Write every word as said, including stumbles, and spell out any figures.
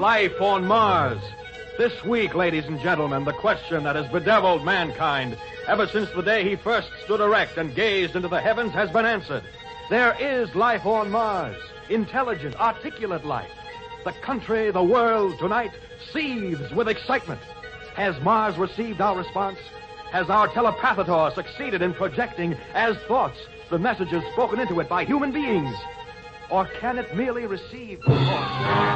Life on Mars. This week, ladies and gentlemen, the question that has bedeviled mankind ever since the day he first stood erect and gazed into the heavens has been answered. There is life on Mars. Intelligent, articulate life. The country, the world, tonight seethes with excitement. Has Mars received our response? Has our telepathator succeeded in projecting as thoughts the messages spoken into it by human beings? Or can it merely receive thoughts?